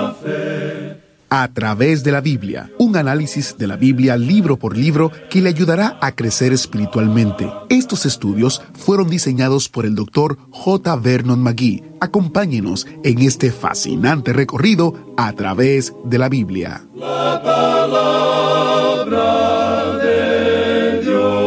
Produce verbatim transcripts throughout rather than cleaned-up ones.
la fe. A través de la Biblia, un análisis de la Biblia libro por libro que le ayudará a crecer espiritualmente. Estos estudios fueron diseñados por el doctor J. Vernon McGee. Acompáñenos en este fascinante recorrido a través de la Biblia. La palabra de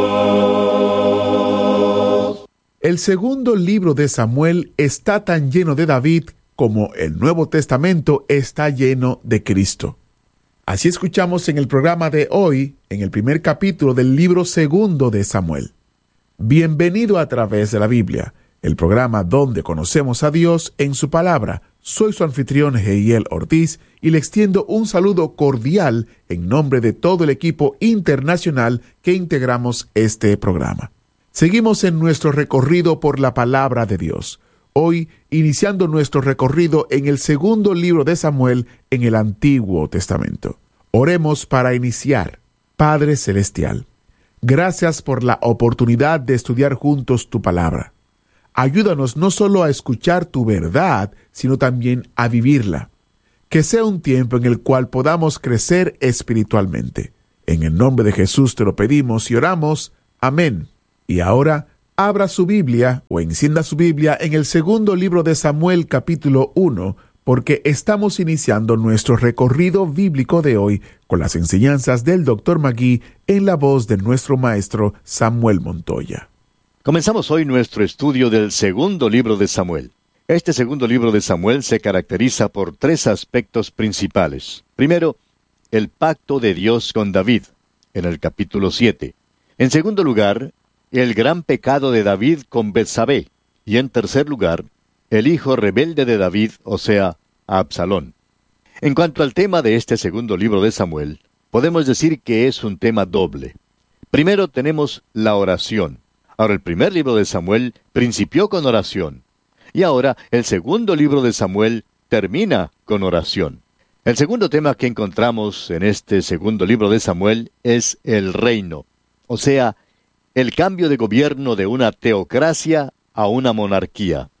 Dios. El segundo libro de Samuel está tan lleno de David como el Nuevo Testamento está lleno de Cristo. Así escuchamos en el programa de hoy, en el primer capítulo del libro segundo de Samuel. Bienvenido a través de la Biblia, el programa donde conocemos a Dios en su palabra. Soy su anfitrión Heiel Ortiz y le extiendo un saludo cordial en nombre de todo el equipo internacional que integramos este programa. Seguimos en nuestro recorrido por la palabra de Dios. Hoy, iniciando nuestro recorrido en el segundo libro de Samuel en el Antiguo Testamento. Oremos para iniciar. Padre Celestial, gracias por la oportunidad de estudiar juntos tu palabra. Ayúdanos no solo a escuchar tu verdad, sino también a vivirla. Que sea un tiempo en el cual podamos crecer espiritualmente. En el nombre de Jesús te lo pedimos y oramos. Amén. Y ahora, abra su Biblia o encienda su Biblia en el segundo libro de Samuel capítulo uno, porque estamos iniciando nuestro recorrido bíblico de hoy con las enseñanzas del doctor McGee en la voz de nuestro maestro Samuel Montoya. Comenzamos hoy nuestro estudio del segundo libro de Samuel. Este segundo libro de Samuel se caracteriza por tres aspectos principales. Primero, el pacto de Dios con David, en el capítulo siete. En segundo lugar, el gran pecado de David con Betsabé. Y en tercer lugar, el hijo rebelde de David, o sea, Absalón. En cuanto al tema de este segundo libro de Samuel, podemos decir que es un tema doble. Primero tenemos la oración. Ahora, el primer libro de Samuel principió con oración. Y ahora, el segundo libro de Samuel termina con oración. El segundo tema que encontramos en este segundo libro de Samuel es el reino. O sea, el cambio de gobierno de una teocracia a una monarquía.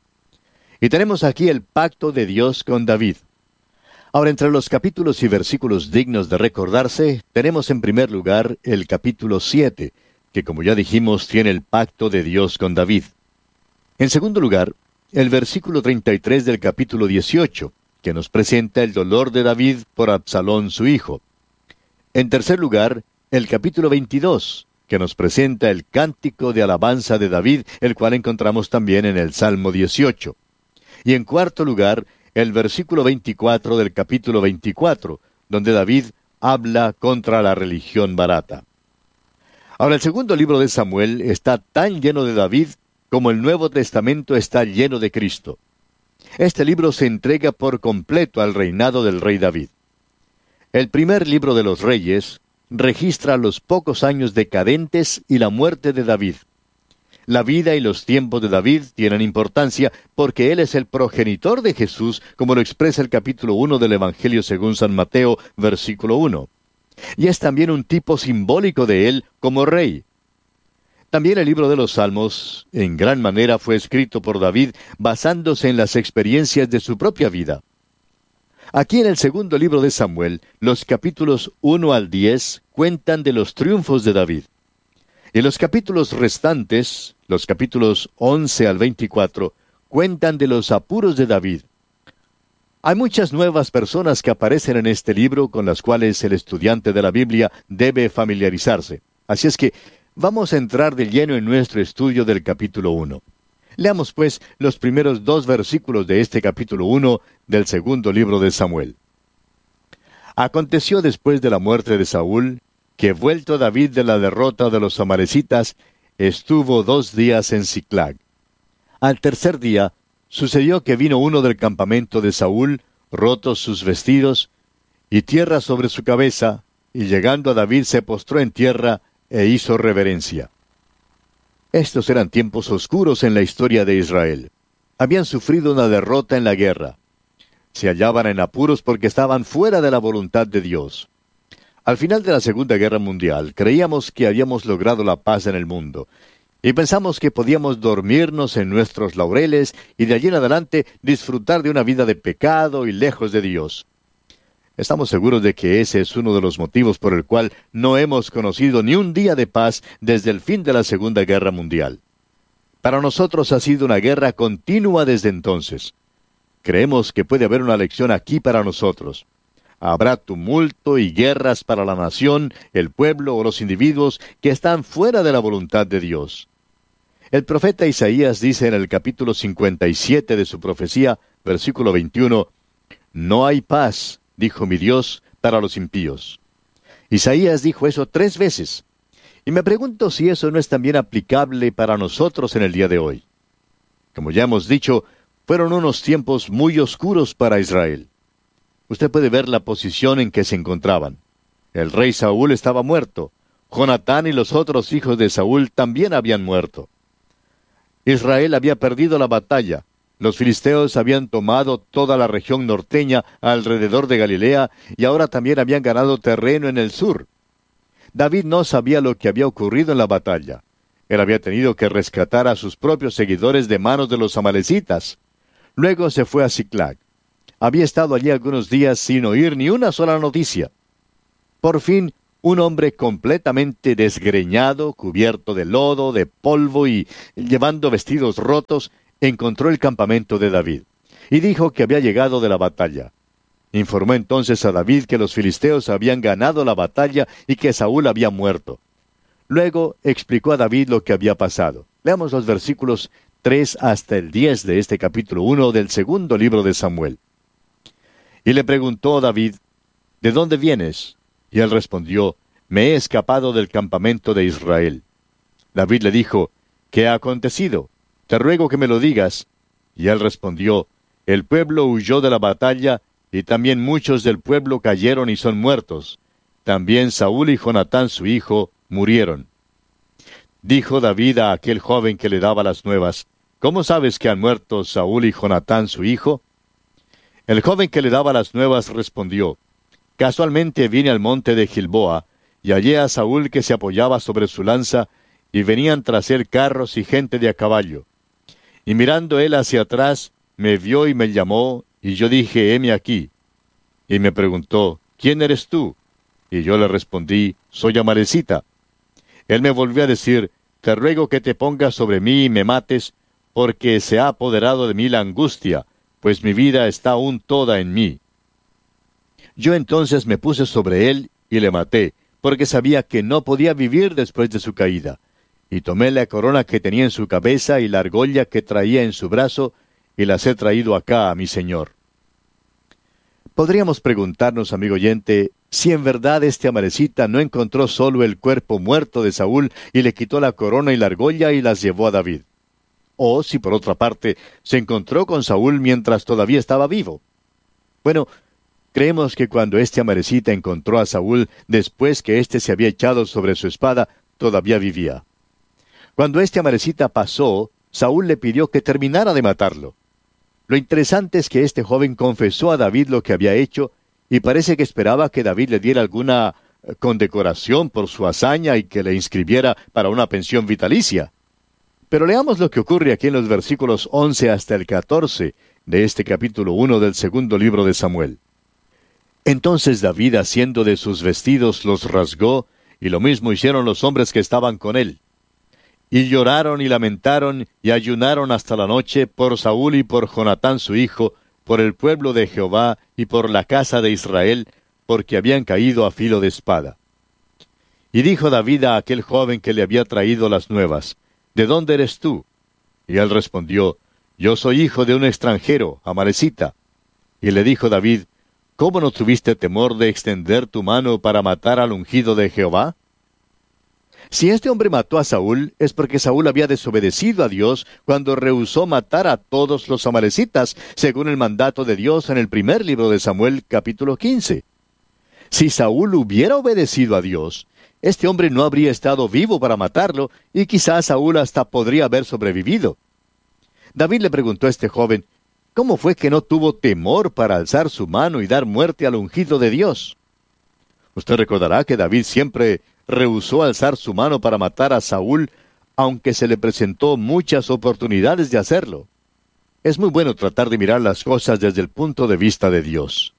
Y tenemos aquí el pacto de Dios con David. Ahora, entre los capítulos y versículos dignos de recordarse, tenemos en primer lugar el capítulo siete, que como ya dijimos, tiene el pacto de Dios con David. En segundo lugar, el versículo treinta y tres del capítulo dieciocho, que nos presenta el dolor de David por Absalón su hijo. En tercer lugar, el capítulo veintidós, que nos presenta el cántico de alabanza de David, el cual encontramos también en el Salmo dieciocho. Y en cuarto lugar, el versículo veinticuatro del capítulo veinticuatro, donde David habla contra la religión barata. Ahora, el segundo libro de Samuel está tan lleno de David como el Nuevo Testamento está lleno de Cristo. Este libro se entrega por completo al reinado del rey David. El primer libro de los Reyes registra los pocos años decadentes y la muerte de David. La vida y los tiempos de David tienen importancia porque él es el progenitor de Jesús, como lo expresa el capítulo uno del Evangelio según San Mateo, versículo uno. Y es también un tipo simbólico de él como rey. También el libro de los Salmos, en gran manera, fue escrito por David basándose en las experiencias de su propia vida. Aquí en el segundo libro de Samuel, los capítulos uno al diez cuentan de los triunfos de David. Y los capítulos restantes, los capítulos once al veinticuatro, cuentan de los apuros de David. Hay muchas nuevas personas que aparecen en este libro con las cuales el estudiante de la Biblia debe familiarizarse. Así es que vamos a entrar de lleno en nuestro estudio del capítulo uno. Leamos, pues, los primeros dos versículos de este capítulo uno del segundo libro de Samuel. Aconteció después de la muerte de Saúl, que vuelto David de la derrota de los amalecitas, estuvo dos días en Siclag. Al tercer día, sucedió que vino uno del campamento de Saúl, rotos sus vestidos, y tierra sobre su cabeza, y llegando a David se postró en tierra, e hizo reverencia. Estos eran tiempos oscuros en la historia de Israel. Habían sufrido una derrota en la guerra. Se hallaban en apuros porque estaban fuera de la voluntad de Dios. Al final de la Segunda Guerra Mundial, creíamos que habíamos logrado la paz en el mundo, y pensamos que podíamos dormirnos en nuestros laureles y de allí en adelante disfrutar de una vida de pecado y lejos de Dios. Estamos seguros de que ese es uno de los motivos por el cual no hemos conocido ni un día de paz desde el fin de la Segunda Guerra Mundial. Para nosotros ha sido una guerra continua desde entonces. Creemos que puede haber una lección aquí para nosotros. Habrá tumulto y guerras para la nación, el pueblo o los individuos que están fuera de la voluntad de Dios. El profeta Isaías dice en el capítulo cincuenta y siete de su profecía, versículo veintiuno, «No hay paz, dijo mi Dios, para los impíos». Isaías dijo eso tres veces. Y me pregunto si eso no es también aplicable para nosotros en el día de hoy. Como ya hemos dicho, fueron unos tiempos muy oscuros para Israel. Usted puede ver la posición en que se encontraban. El rey Saúl estaba muerto. Jonatán y los otros hijos de Saúl también habían muerto. Israel había perdido la batalla. Los filisteos habían tomado toda la región norteña alrededor de Galilea y ahora también habían ganado terreno en el sur. David no sabía lo que había ocurrido en la batalla. Él había tenido que rescatar a sus propios seguidores de manos de los amalecitas. Luego se fue a Siclag. Había estado allí algunos días sin oír ni una sola noticia. Por fin, un hombre completamente desgreñado, cubierto de lodo, de polvo y llevando vestidos rotos, encontró el campamento de David, y dijo que había llegado de la batalla. Informó entonces a David que los filisteos habían ganado la batalla y que Saúl había muerto. Luego explicó a David lo que había pasado. Leamos los versículos tres hasta el diez de este capítulo uno del segundo libro de Samuel. Y le preguntó David, ¿de dónde vienes? Y él respondió, me he escapado del campamento de Israel. David le dijo, ¿qué ha acontecido? Te ruego que me lo digas. Y él respondió, el pueblo huyó de la batalla, y también muchos del pueblo cayeron y son muertos. También Saúl y Jonatán su hijo murieron. Dijo David a aquel joven que le daba las nuevas, ¿cómo sabes que han muerto Saúl y Jonatán su hijo? El joven que le daba las nuevas respondió, casualmente vine al monte de Gilboa, y hallé a Saúl que se apoyaba sobre su lanza, y venían tras él carros y gente de a caballo. Y mirando él hacia atrás, me vio y me llamó, y yo dije, heme aquí. Y me preguntó, ¿quién eres tú? Y yo le respondí, soy amalecita. Él me volvió a decir, te ruego que te pongas sobre mí y me mates, porque se ha apoderado de mí la angustia, pues mi vida está aún toda en mí. Yo entonces me puse sobre él y le maté, porque sabía que no podía vivir después de su caída. Y tomé la corona que tenía en su cabeza y la argolla que traía en su brazo, y las he traído acá a mi señor. Podríamos preguntarnos, amigo oyente, si en verdad este amalecita no encontró solo el cuerpo muerto de Saúl y le quitó la corona y la argolla y las llevó a David. O si por otra parte se encontró con Saúl mientras todavía estaba vivo. Bueno, creemos que cuando este amalecita encontró a Saúl después que éste se había echado sobre su espada, todavía vivía. Cuando este amalecita pasó, Saúl le pidió que terminara de matarlo. Lo interesante es que este joven confesó a David lo que había hecho, y parece que esperaba que David le diera alguna condecoración por su hazaña y que le inscribiera para una pensión vitalicia. Pero leamos lo que ocurre aquí en los versículos once hasta el catorce de este capítulo uno del segundo libro de Samuel. Entonces David, haciendo de sus vestidos, los rasgó, y lo mismo hicieron los hombres que estaban con él. Y lloraron y lamentaron y ayunaron hasta la noche por Saúl y por Jonatán su hijo, por el pueblo de Jehová y por la casa de Israel, porque habían caído a filo de espada. Y dijo David a aquel joven que le había traído las nuevas, ¿de dónde eres tú? Y él respondió, yo soy hijo de un extranjero, amalecita. Y le dijo David, ¿cómo no tuviste temor de extender tu mano para matar al ungido de Jehová? Si este hombre mató a Saúl, es porque Saúl había desobedecido a Dios cuando rehusó matar a todos los amalecitas, según el mandato de Dios en el primer libro de Samuel, capítulo quince. Si Saúl hubiera obedecido a Dios, este hombre no habría estado vivo para matarlo, y quizás Saúl hasta podría haber sobrevivido. David le preguntó a este joven, ¿cómo fue que no tuvo temor para alzar su mano y dar muerte al ungido de Dios? Usted recordará que David siempre rehusó alzar su mano para matar a Saúl, aunque se le presentó muchas oportunidades de hacerlo. Es muy bueno tratar de mirar las cosas desde el punto de vista de Dios.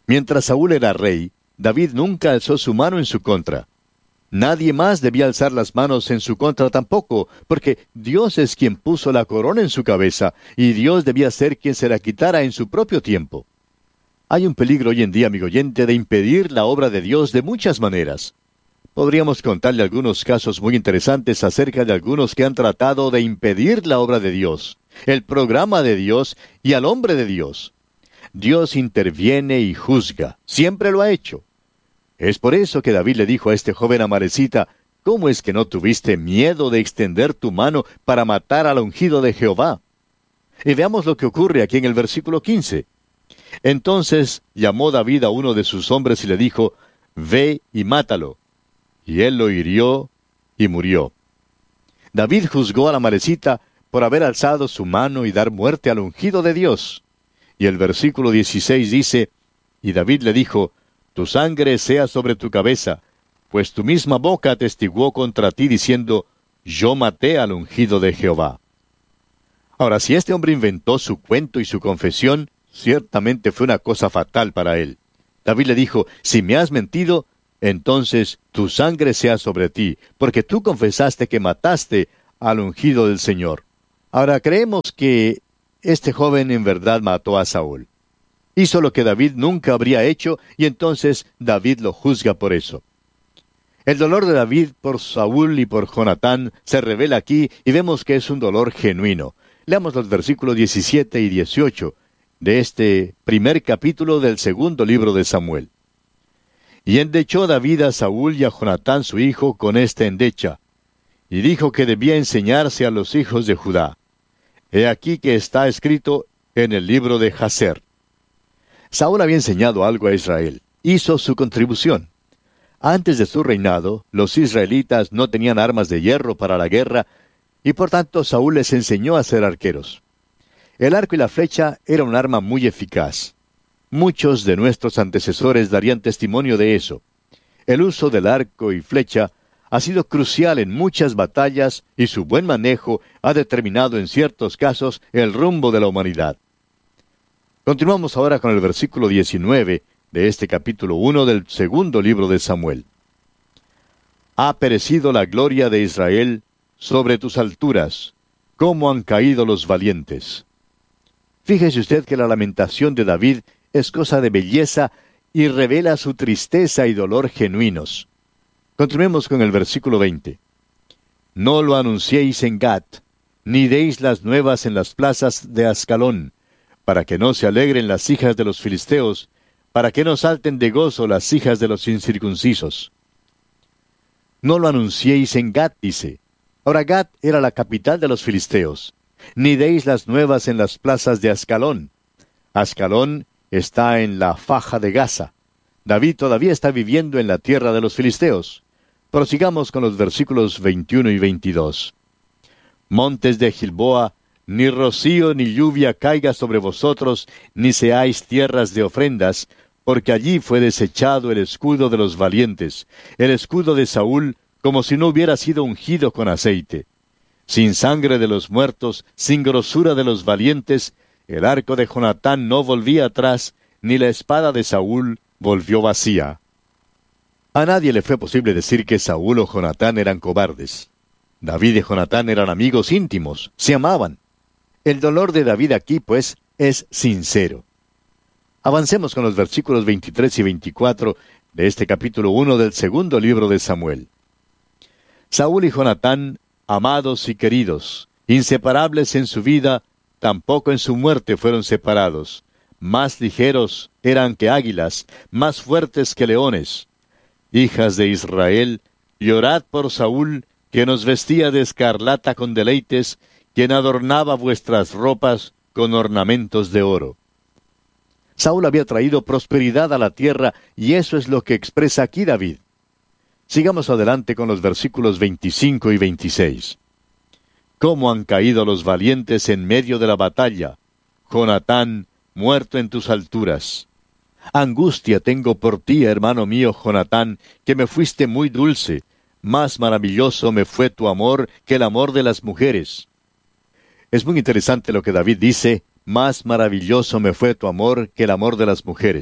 Mientras Saúl era rey, David nunca alzó su mano en su contra. Nadie más debía alzar las manos en su contra tampoco, porque Dios es quien puso la corona en su cabeza, y Dios debía ser quien se la quitara en su propio tiempo. Hay un peligro hoy en día, amigo oyente, de impedir la obra de Dios de muchas maneras. Podríamos contarle algunos casos muy interesantes acerca de algunos que han tratado de impedir la obra de Dios, el programa de Dios y al hombre de Dios. Dios interviene y juzga, siempre lo ha hecho. Es por eso que David le dijo a este joven amalecita, ¿cómo es que no tuviste miedo de extender tu mano para matar al ungido de Jehová? Y veamos lo que ocurre aquí en el versículo quince. Entonces llamó David a uno de sus hombres y le dijo, ve y mátalo. Y él lo hirió y murió. David juzgó al amalecita por haber alzado su mano y dar muerte al ungido de Dios. Y el versículo dieciséis dice, y David le dijo, tu sangre sea sobre tu cabeza, pues tu misma boca atestiguó contra ti diciendo, yo maté al ungido de Jehová. Ahora, si este hombre inventó su cuento y su confesión, ciertamente fue una cosa fatal para él. David le dijo, si me has mentido, entonces tu sangre sea sobre ti, porque tú confesaste que mataste al ungido del Señor. Ahora, creemos que este joven en verdad mató a Saúl. Hizo lo que David nunca habría hecho, y entonces David lo juzga por eso. El dolor de David por Saúl y por Jonatán se revela aquí, y vemos que es un dolor genuino. Leamos los versículos diecisiete y dieciocho de este primer capítulo del segundo libro de Samuel. Y endechó David a Saúl y a Jonatán su hijo con esta endecha, y dijo que debía enseñarse a los hijos de Judá. He aquí que está escrito en el libro de Jaser. Saúl había enseñado algo a Israel, hizo su contribución. Antes de su reinado, los israelitas no tenían armas de hierro para la guerra, y por tanto Saúl les enseñó a ser arqueros. El arco y la flecha era un arma muy eficaz. Muchos de nuestros antecesores darían testimonio de eso. El uso del arco y flecha ha sido crucial en muchas batallas, y su buen manejo ha determinado en ciertos casos el rumbo de la humanidad. Continuamos ahora con el versículo diecinueve de este capítulo uno del segundo libro de Samuel. Ha perecido la gloria de Israel sobre tus alturas, cómo han caído los valientes. Fíjese usted que la lamentación de David es cosa de belleza y revela su tristeza y dolor genuinos. Continuemos con el versículo veinte. No lo anunciéis en Gat, ni deis las nuevas en las plazas de Ascalón, para que no se alegren las hijas de los filisteos, para que no salten de gozo las hijas de los incircuncisos. No lo anunciéis en Gat, dice. Ahora Gat era la capital de los filisteos. Ni deis las nuevas en las plazas de Ascalón. Ascalón está en la faja de Gaza. David todavía está viviendo en la tierra de los filisteos. Prosigamos con los versículos veintiuno y veintidós. Montes de Gilboa, ni rocío ni lluvia caiga sobre vosotros, ni seáis tierras de ofrendas, porque allí fue desechado el escudo de los valientes, el escudo de Saúl, como si no hubiera sido ungido con aceite. Sin sangre de los muertos, sin grosura de los valientes, el arco de Jonatán no volvía atrás, ni la espada de Saúl volvió vacía. A nadie le fue posible decir que Saúl o Jonatán eran cobardes. David y Jonatán eran amigos íntimos, se amaban. El dolor de David aquí, pues, es sincero. Avancemos con los versículos veintitrés y veinticuatro de este capítulo uno del segundo libro de Samuel. Saúl y Jonatán, amados y queridos, inseparables en su vida, tampoco en su muerte fueron separados. Más ligeros eran que águilas, más fuertes que leones. Hijas de Israel, llorad por Saúl, que nos vestía de escarlata con deleites, quien adornaba vuestras ropas con ornamentos de oro. Saúl había traído prosperidad a la tierra, y eso es lo que expresa aquí David. Sigamos adelante con los versículos veinticinco y veintiséis. ¿Cómo han caído los valientes en medio de la batalla? Jonatán, muerto en tus alturas. Angustia tengo por ti, hermano mío Jonatán, que me fuiste muy dulce. Más maravilloso me fue tu amor que el amor de las mujeres. Es muy interesante lo que David dice, más maravilloso me fue tu amor que el amor de las mujeres.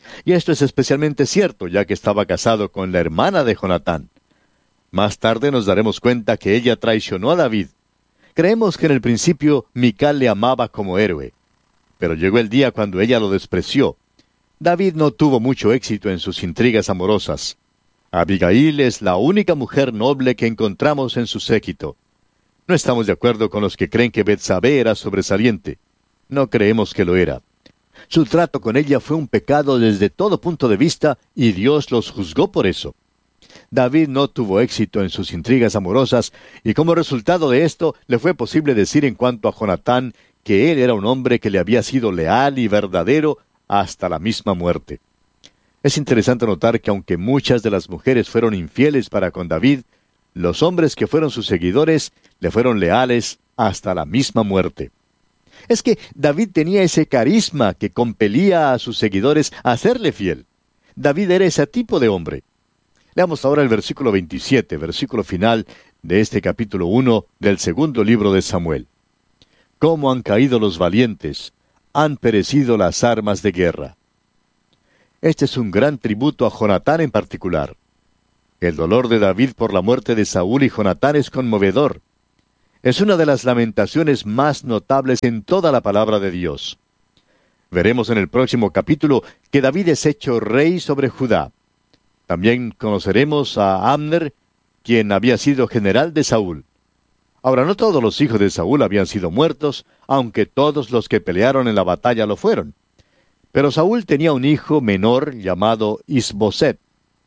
Y esto es especialmente cierto, ya que estaba casado con la hermana de Jonatán. Más tarde nos daremos cuenta que ella traicionó a David. Creemos que en el principio Mical le amaba como héroe, pero llegó el día cuando ella lo despreció. David no tuvo mucho éxito en sus intrigas amorosas. Abigail es la única mujer noble que encontramos en su séquito. No estamos de acuerdo con los que creen que Betsabé era sobresaliente. No creemos que lo era. Su trato con ella fue un pecado desde todo punto de vista y Dios los juzgó por eso. David no tuvo éxito en sus intrigas amorosas y como resultado de esto le fue posible decir en cuanto a Jonatán que él era un hombre que le había sido leal y verdadero hasta la misma muerte. Es interesante notar que aunque muchas de las mujeres fueron infieles para con David, los hombres que fueron sus seguidores le fueron leales hasta la misma muerte. Es que David tenía ese carisma que compelía a sus seguidores a serle fiel. David era ese tipo de hombre. Leamos ahora el versículo veintisiete, versículo final de este capítulo uno del segundo libro de Samuel. ¿Cómo han caído los valientes? Han perecido las armas de guerra. Este es un gran tributo a Jonatán en particular. El dolor de David por la muerte de Saúl y Jonatán es conmovedor. Es una de las lamentaciones más notables en toda la palabra de Dios. Veremos en el próximo capítulo que David es hecho rey sobre Judá. También conoceremos a Abner, quien había sido general de Saúl. Ahora, no todos los hijos de Saúl habían sido muertos, aunque todos los que pelearon en la batalla lo fueron. Pero Saúl tenía un hijo menor llamado Isboset.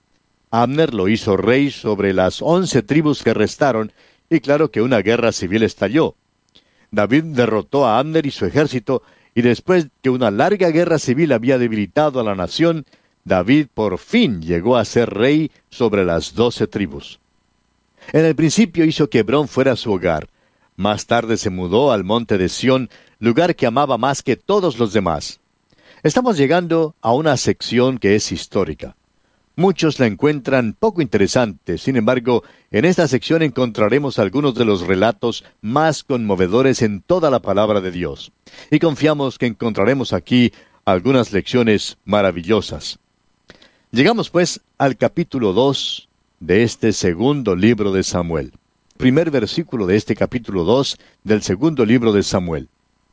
Abner lo hizo rey sobre las once tribus que restaron, y claro que una guerra civil estalló. David derrotó a Abner y su ejército, y después que una larga guerra civil había debilitado a la nación, David por fin llegó a ser rey sobre las doce tribus. En el principio hizo que Hebrón fuera su hogar. Más tarde se mudó al monte de Sión, lugar que amaba más que todos los demás. Estamos llegando a una sección que es histórica. Muchos la encuentran poco interesante, sin embargo, en esta sección encontraremos algunos de los relatos más conmovedores en toda la palabra de Dios. Y confiamos que encontraremos aquí algunas lecciones maravillosas. Llegamos pues al capítulo dos de este segundo libro de Samuel. Primer versículo de este capítulo dos del segundo libro de Samuel.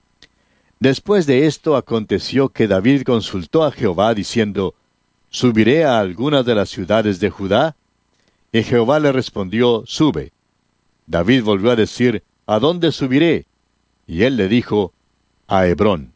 Después de esto aconteció que David consultó a Jehová diciendo, ¿subiré a alguna de las ciudades de Judá? Y Jehová le respondió, sube. David volvió a decir, ¿a dónde subiré? Y él le dijo, a Hebrón.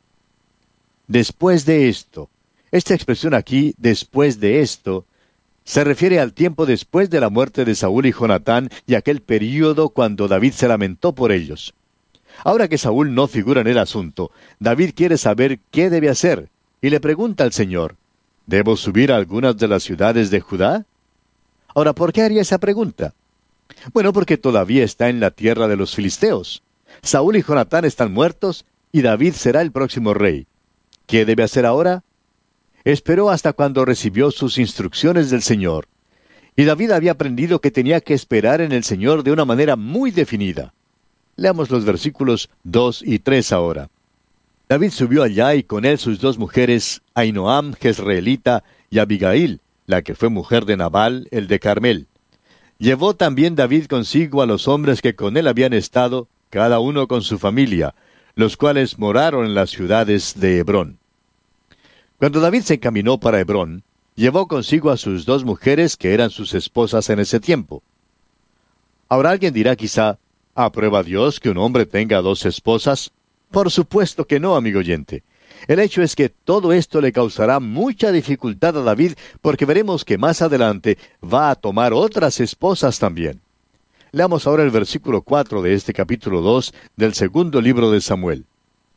Después de esto. Esta expresión aquí, después de esto, se refiere al tiempo después de la muerte de Saúl y Jonatán y aquel período cuando David se lamentó por ellos. Ahora que Saúl no figura en el asunto, David quiere saber qué debe hacer, y le pregunta al Señor, ¿debo subir a algunas de las ciudades de Judá? Ahora, ¿por qué haría esa pregunta? Bueno, porque todavía está en la tierra de los filisteos. Saúl y Jonatán están muertos, y David será el próximo rey. ¿Qué debe hacer ahora? Esperó hasta cuando recibió sus instrucciones del Señor. Y David había aprendido que tenía que esperar en el Señor de una manera muy definida. Leamos los versículos dos y tres ahora. David subió allá y con él sus dos mujeres, Ahinoam, jezreelita, y Abigail, la que fue mujer de Nabal, el de Carmel. Llevó también David consigo a los hombres que con él habían estado, cada uno con su familia, los cuales moraron en las ciudades de Hebrón. Cuando David se encaminó para Hebrón, llevó consigo a sus dos mujeres que eran sus esposas en ese tiempo. Ahora alguien dirá quizá, ¿aprueba Dios que un hombre tenga dos esposas? Por supuesto que no, amigo oyente. El hecho es que todo esto le causará mucha dificultad a David, porque veremos que más adelante va a tomar otras esposas también. Leamos ahora el versículo cuatro de este capítulo dos del segundo libro de Samuel.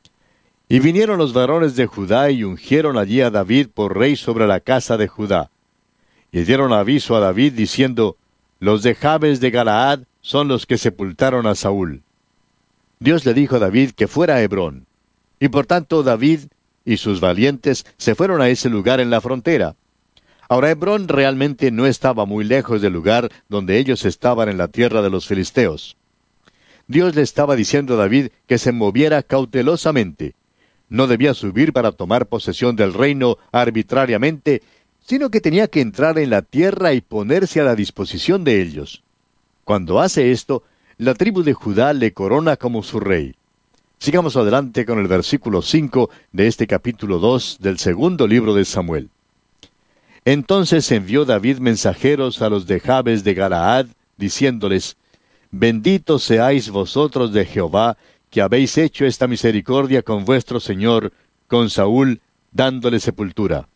Y vinieron los varones de Judá y ungieron allí a David por rey sobre la casa de Judá. Y dieron aviso a David diciendo, los de Jabes de Galaad son los que sepultaron a Saúl. Dios le dijo a David que fuera a Hebrón. Y por tanto David y sus valientes se fueron a ese lugar en la frontera. Ahora Hebrón realmente no estaba muy lejos del lugar donde ellos estaban en la tierra de los filisteos. Dios le estaba diciendo a David que se moviera cautelosamente. no debía subir para tomar posesión del reino arbitrariamente, sino que tenía que entrar en la tierra y ponerse a la disposición de ellos. Cuando hace esto, la tribu de Judá le corona como su rey. Sigamos adelante con el versículo cinco de este capítulo dos del segundo libro de Samuel. Entonces envió David mensajeros a los de Jabes de Galaad, diciéndoles: Benditos seáis vosotros de Jehová, que habéis hecho esta misericordia con vuestro señor, con Saúl, dándole sepultura.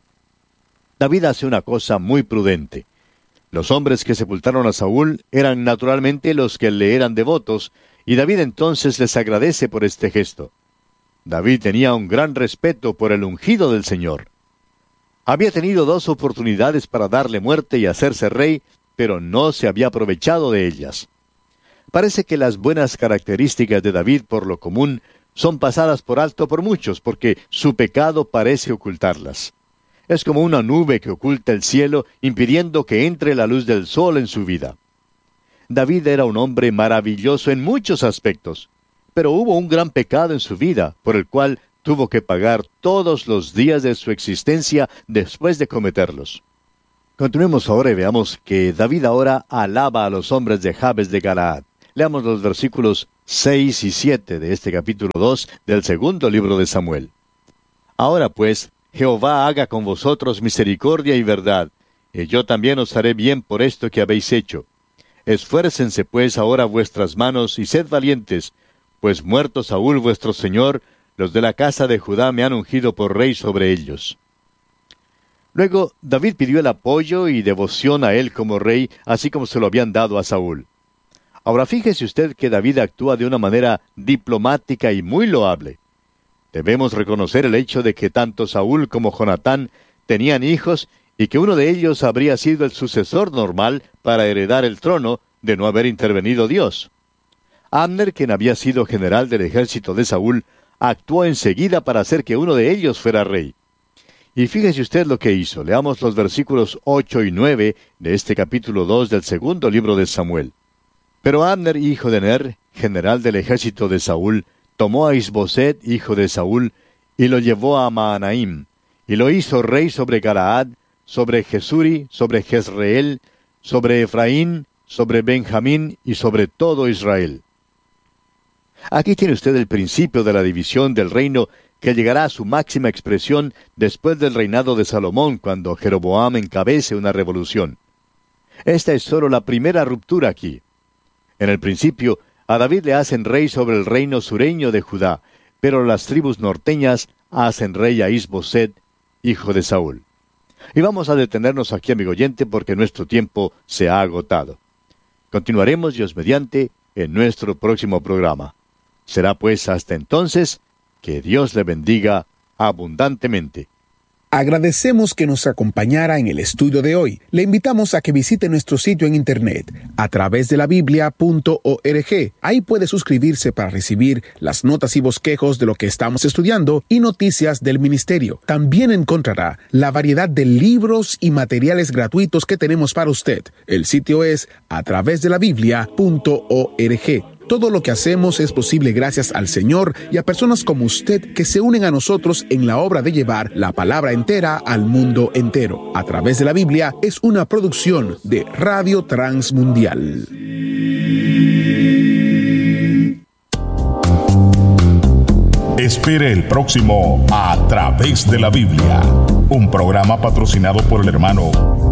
David hace una cosa muy prudente. Los hombres que sepultaron a Saúl eran naturalmente los que le eran devotos, y David entonces les agradece por este gesto. David tenía un gran respeto por el ungido del Señor. Había tenido dos oportunidades para darle muerte y hacerse rey, pero no se había aprovechado de ellas. Parece que las buenas características de David, por lo común, son pasadas por alto por muchos, porque su pecado parece ocultarlas. Es como una nube que oculta el cielo, impidiendo que entre la luz del sol en su vida. David era un hombre maravilloso en muchos aspectos, pero hubo un gran pecado en su vida, por el cual tuvo que pagar todos los días de su existencia después de cometerlos. Continuemos ahora y veamos que David ahora alaba a los hombres de Jabes de Galaad. Leamos los versículos seis y siete de este capítulo dos del segundo libro de Samuel. Ahora pues, Jehová haga con vosotros misericordia y verdad, y yo también os haré bien por esto que habéis hecho. Esfuércense pues ahora vuestras manos y sed valientes, pues muerto Saúl vuestro señor, los de la casa de Judá me han ungido por rey sobre ellos. Luego, David pidió el apoyo y devoción a él como rey, así como se lo habían dado a Saúl. Ahora fíjese usted que David actúa de una manera diplomática y muy loable. Debemos reconocer el hecho de que tanto Saúl como Jonatán tenían hijos y que uno de ellos habría sido el sucesor normal para heredar el trono de no haber intervenido Dios. Abner, quien había sido general del ejército de Saúl, actuó enseguida para hacer que uno de ellos fuera rey. Y fíjese usted lo que hizo. Leamos los versículos ocho y nueve de este capítulo dos del segundo libro de Samuel. Pero Abner, hijo de Ner, general del ejército de Saúl, tomó a Isboset, hijo de Saúl, y lo llevó a Mahanaim, y lo hizo rey sobre Galaad, sobre Jesuri, sobre Jezreel, sobre Efraín, sobre Benjamín y sobre todo Israel. Aquí tiene usted el principio de la división del reino que llegará a su máxima expresión después del reinado de Salomón, cuando Jeroboam encabece una revolución. Esta es solo la primera ruptura aquí. En el principio, a David le hacen rey sobre el reino sureño de Judá, pero las tribus norteñas hacen rey a Isboset, hijo de Saúl. Y vamos a detenernos aquí, amigo oyente, porque nuestro tiempo se ha agotado. Continuaremos, Dios mediante, en nuestro próximo programa. Será pues hasta entonces, que Dios le bendiga abundantemente. Agradecemos que nos acompañara en el estudio de hoy. Le invitamos a que visite nuestro sitio en internet a través de la biblia punto org. Ahí puede suscribirse para recibir las notas y bosquejos de lo que estamos estudiando y noticias del ministerio. También encontrará la variedad de libros y materiales gratuitos que tenemos para usted. El sitio es a través de la biblia punto org. Todo lo que hacemos es posible gracias al Señor y a personas como usted que se unen a nosotros en la obra de llevar la palabra entera al mundo entero. A través de la Biblia es una producción de Radio Transmundial. Espere el próximo A Través de la Biblia, un programa patrocinado por el hermano